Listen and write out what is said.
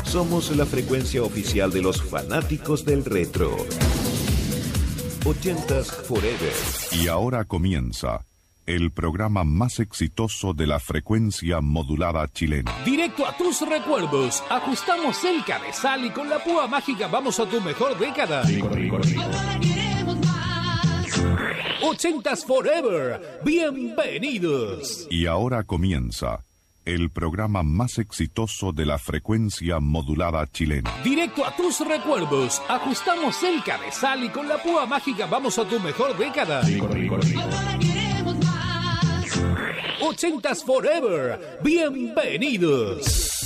Somos la frecuencia oficial de los fanáticos del retro. 80s Forever. Y ahora comienza el programa más exitoso de la frecuencia modulada chilena. Directo a tus recuerdos. Ajustamos el cabezal y con la púa mágica vamos a tu mejor década. 80s Forever. Bienvenidos. Y ahora comienza el programa más exitoso de la frecuencia modulada chilena. Directo a tus recuerdos. Ajustamos el cabezal y con la púa mágica vamos a tu mejor década. 80s Forever. Bienvenidos.